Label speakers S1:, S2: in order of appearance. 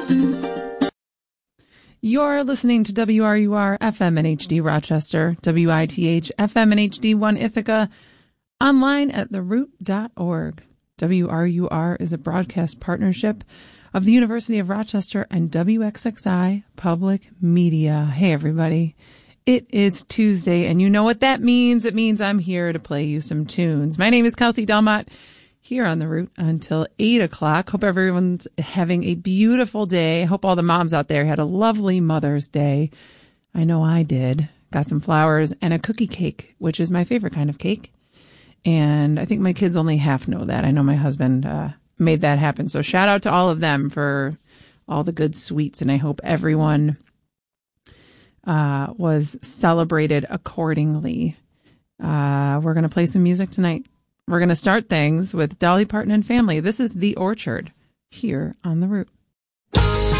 S1: You're listening to WRUR FM and HD Rochester, WITH FM and HD1 Ithaca, online at theroot.org. WRUR is a broadcast partnership of the University of Rochester and WXXI Public Media. Hey, everybody. It is Tuesday, and you know what that means. It means I'm here to play you some tunes. My name is Kelsey Delmott, here on The Root until 8 o'clock. Hope everyone's having a beautiful day. I hope all the moms out there had a lovely Mother's Day. I know I did. Got some flowers and a cookie cake, which is my favorite kind of cake. And I think my kids only half know that. I know my husband made that happen. So shout out to all of them for all the good sweets. And I hope everyone was celebrated accordingly. We're going to play some music tonight. We're going to start things with Dolly Parton and Family. This is The Orchard here on The Root.